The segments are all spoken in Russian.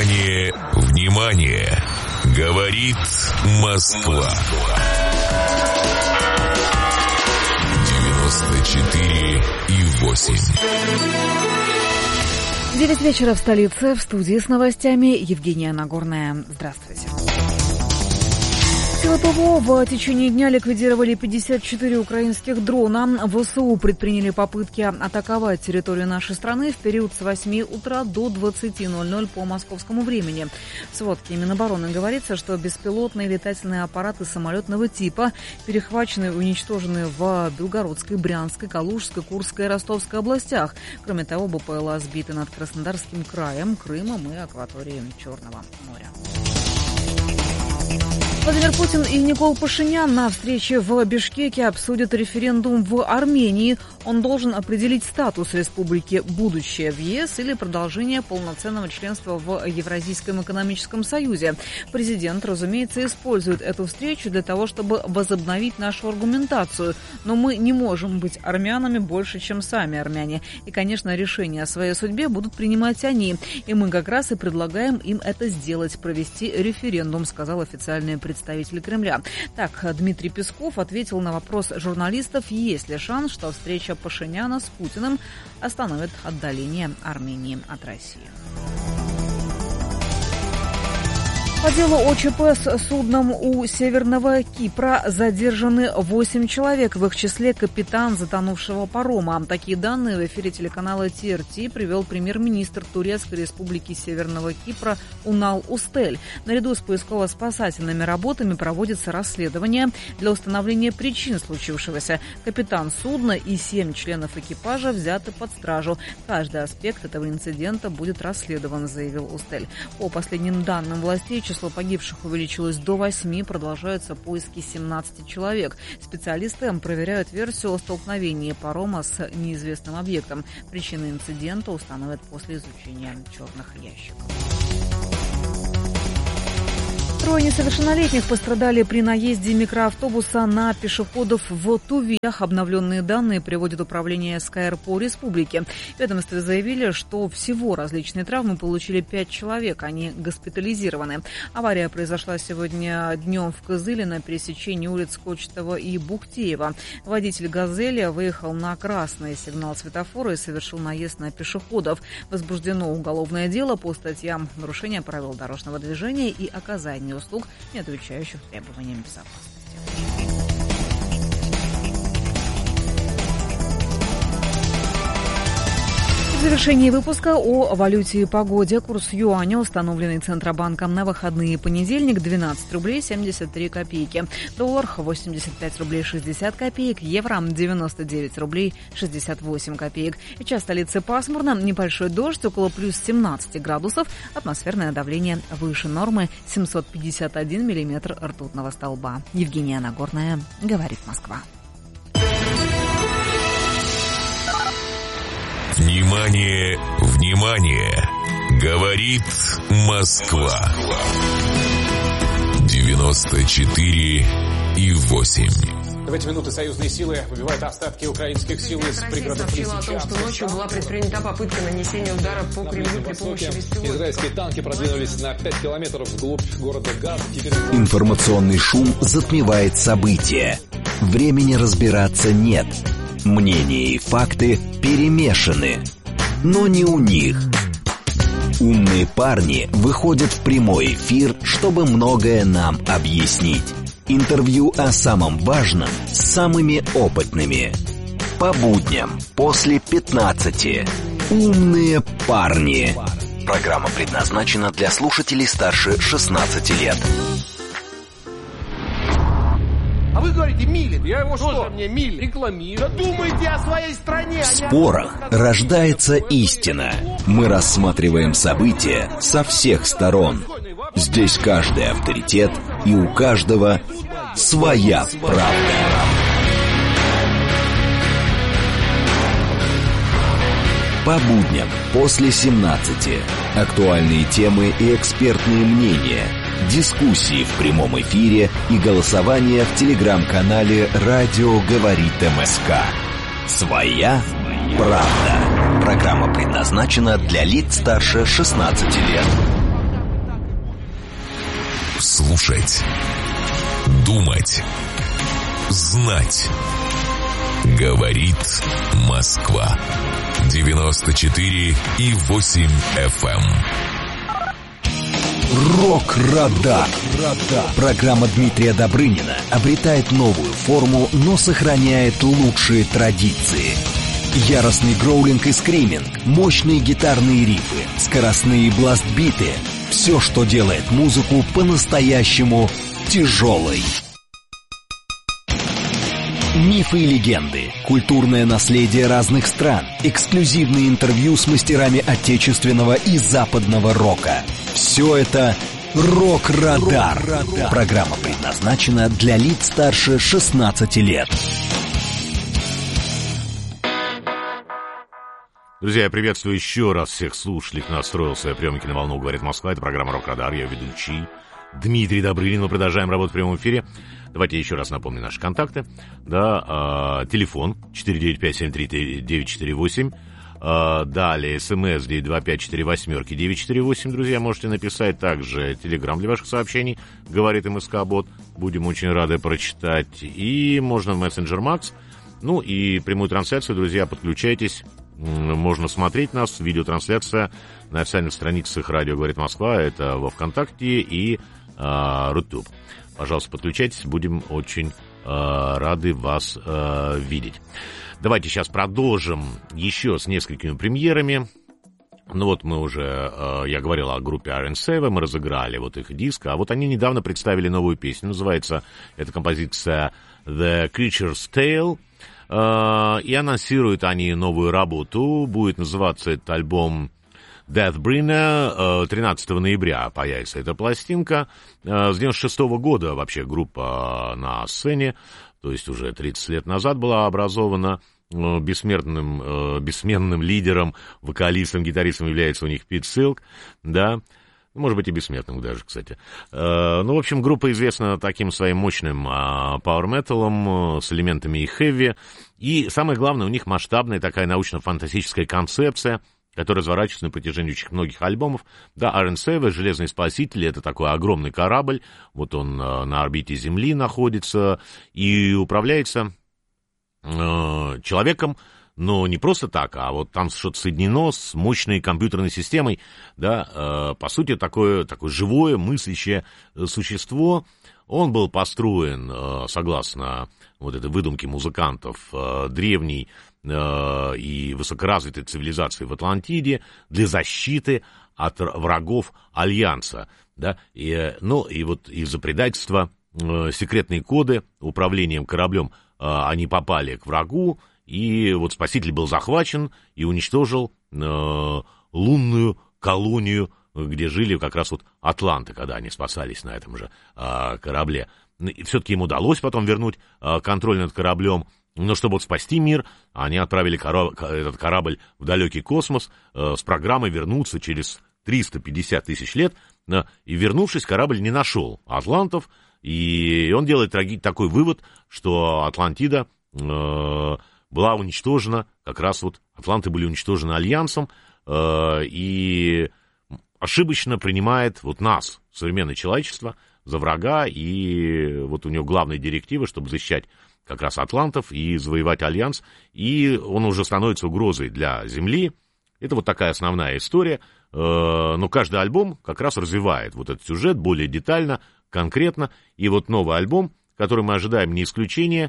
Внимание, внимание! Говорит Москва. 94,8. 9 вечера в столице. В студии с новостями Евгения Нагорная. Здравствуйте. Силы ПВО в течение дня ликвидировали 54 украинских дрона. ВСУ предприняли попытки атаковать территорию нашей страны в период с 8 утра до 20:00 по московскому времени. В сводке Минобороны говорится, что беспилотные летательные аппараты самолетного типа перехвачены и уничтожены в Белгородской, Брянской, Калужской, Курской и Ростовской областях. Кроме того, БПЛА сбиты над Краснодарским краем, Крымом и акваторией Черного моря. Владимир Путин и Никол Пашинян на встрече в Бишкеке обсудят референдум в Армении. Он должен определить статус республики будущее в ЕС или продолжение полноценного членства в Евразийском экономическом союзе. Президент, разумеется, использует эту встречу для того, чтобы возобновить нашу аргументацию. Но мы не можем быть армянами больше, чем сами армяне. И, конечно, решение о своей судьбе будут принимать они. И мы как раз и предлагаем им это сделать, провести референдум, сказал официальный представитель Кремля. Так, Дмитрий Песков ответил на вопрос журналистов, есть ли шанс, что встреча Пашиняна с Путиным остановит отдаление Армении от России. По делу ОЧП с судном у Северного Кипра задержаны 8 человек, в их числе капитан затонувшего парома. Такие данные в эфире телеканала ТРТ привел премьер-министр Турецкой республики Северного Кипра Унал Устель. Наряду с поисково-спасательными работами проводится расследование для установления причин случившегося. Капитан судна и 7 членов экипажа взяты под стражу. Каждый аспект этого инцидента будет расследован, заявил Устель. По последним данным властей, число погибших увеличилось до 8, продолжаются поиски 17 человек. Специалисты проверяют версию о столкновении парома с неизвестным объектом. Причины инцидента установят после изучения черных ящиков. 3 несовершеннолетних пострадали при наезде микроавтобуса на пешеходов в Туве. Обновленные данные приводит управление СКР по республике. В ведомстве заявили, что всего различные травмы получили 5 человек, они госпитализированы. Авария произошла сегодня днем в Кызыле на пересечении улиц Кочетова и Бухтеева. Водитель «Газели» выехал на красный сигнал светофора и совершил наезд на пешеходов. Возбуждено уголовное дело по статьям нарушения правил дорожного движения и оказания услуг, не отвечающих требованиям безопасности. В завершении выпуска о валюте и погоде. Курс юаня, установленный Центробанком на выходные, понедельник, 12 рублей 73 копейки. Доллар 85 рублей 60 копеек. Евро 99 рублей 68 копеек. Сейчас в столице пасмурно, небольшой дождь, около плюс 17 градусов. Атмосферное давление выше нормы 751 миллиметр ртутного столба. Евгения Нагорная, говорит Москва. Внимание, внимание! Говорит Москва. 94,8. В эти минуты союзные силы выбивают остатки украинских сил из пригородов Лисичанска. О том, что ночью была предпринята попытка нанесения удара по Кремлю при помощи беспилотников. Израильские танки продвинулись на 5 километров вглубь города Газ. Информационный шум затмевает события. Времени разбираться нет. Мнения и факты перемешаны. Но не у них. Умные парни выходят в прямой эфир, чтобы многое нам объяснить. Интервью о самом важном с самыми опытными. По будням после 15. Умные парни. Программа предназначена для слушателей старше 16 лет. А вы говорите, милит. Я его что? Мне милит. Рекламирую. Да думайте о своей стране. В спорах рождается истина. Мы рассматриваем события со всех сторон. Здесь каждый авторитет, и у каждого своя правда. По будням после 17. Актуальные темы и экспертные мнения. Дискуссии в прямом эфире и голосование в телеграм-канале «Радио говорит МСК». Своя правда. Программа предназначена для лиц старше 16 лет. Слушать. Думать. Знать. Говорит Москва. 94,8 FM. Рок-радар. Программа Дмитрия Добрынина обретает новую форму, но сохраняет лучшие традиции. Яростный гроулинг и скриминг, мощные гитарные рифы, скоростные бласт-биты — все, что делает музыку по-настоящему тяжелой. Мифы и легенды, культурное наследие разных стран, эксклюзивные интервью с мастерами отечественного и западного рока. Все это «Рок-радар». Программа предназначена для лиц старше 16 лет. Друзья, я приветствую еще раз всех слушателей, кто настроил свои приемники на волну «Говорит Москва». Это программа «Рок-радар». Я ведущий Дмитрий Добрынин. Мы продолжаем работать в прямом эфире. Давайте я еще раз напомню наши контакты. Да, телефон 495-733-948. Далее СМС 925-48-948. Друзья, можете написать также телеграм для ваших сообщений. Говорит МСК-бот. Будем очень рады прочитать. И можно в мессенджер Макс. Ну и прямую трансляцию, друзья, подключайтесь. Можно смотреть нас, видеотрансляция на официальных страницах «Радио говорит Москва», это во ВКонтакте и Рутуб. Пожалуйста, подключайтесь, будем очень рады вас видеть. Давайте сейчас продолжим еще с несколькими премьерами. Ну вот мы уже, я говорил о группе Iron Seven, мы разыграли вот их диск, а вот они недавно представили новую песню, называется эта композиция The Creature's Tale. И анонсируют они новую работу. Будет называться этот альбом Deathbringer. 13 ноября появится эта пластинка. С 96-го года вообще группа на сцене, то есть уже 30 лет назад была образована. Бессменным лидером, вокалистом, гитаристом является у них Пит Силк, да. Может быть, и бессмертным даже, кстати. Ну, в общем, группа известна таким своим мощным пауэр-металом с элементами и хэви. И самое главное, у них масштабная такая научно-фантастическая концепция, которая разворачивается на протяжении очень многих альбомов. Да, Iron Seven, Железный Спаситель, это такой огромный корабль. Вот он на орбите Земли находится и управляется человеком. Но не просто так, а вот там что-то соединено с мощной компьютерной системой, да, по сути, такое живое, мыслящее существо. Он был построен, согласно вот этой выдумке музыкантов, древней и высокоразвитой цивилизации в Атлантиде для защиты от врагов Альянса, да, и вот из-за предательства секретные коды управлением кораблем они попали к врагу. И вот Спаситель был захвачен и уничтожил лунную колонию, где жили как раз вот атланты, когда они спасались на этом же корабле. И все-таки им удалось потом вернуть контроль над кораблем. Но чтобы вот спасти мир, они отправили этот корабль в далекий космос с программой вернуться через 350 тысяч лет. И вернувшись, корабль не нашел атлантов. И он делает такой вывод, что Атлантида была уничтожена, как раз вот атланты были уничтожены Альянсом, и ошибочно принимает вот нас, современное человечество, за врага, и вот у него главная директива, чтобы защищать как раз атлантов и завоевать Альянс, и он уже становится угрозой для Земли. Это вот такая основная история, но каждый альбом как раз развивает вот этот сюжет более детально, конкретно, и вот новый альбом, который мы ожидаем, не исключение.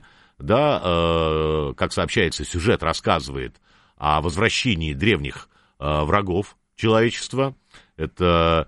Да, как сообщается, сюжет рассказывает о возвращении древних врагов человечества. Это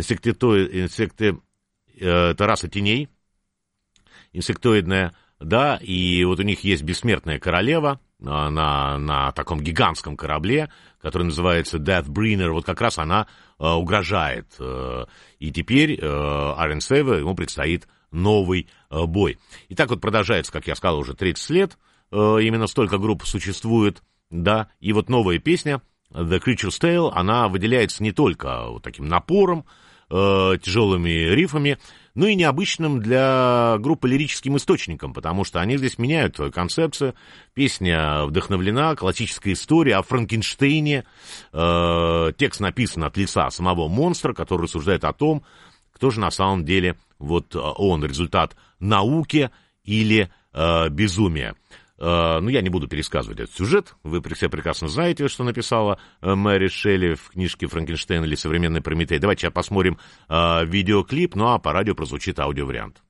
это раса теней, инсектоидная, да, и вот у них есть бессмертная королева на таком гигантском корабле, который называется Deathbringer. Вот как раз она угрожает. И теперь Iron Seven, ему предстоит новый бой. И так вот продолжается, как я сказал, уже 30 лет. Именно столько групп существует, да. И вот новая песня The Creature's Tale, она выделяется не только вот таким напором, тяжелыми рифами, но и необычным для группы лирическим источником, потому что они здесь меняют свою концепцию. Песня вдохновлена классической историей о Франкенштейне. Текст написан от лица самого монстра, который рассуждает о том, кто же на самом деле вот он, результат науки или безумия. Ну, я не буду пересказывать этот сюжет. Вы все прекрасно знаете, что написала Мэри Шелли в книжке «Франкенштейн» или «Современный Прометей». Давайте сейчас посмотрим видеоклип, ну а по радио прозвучит аудиовариант.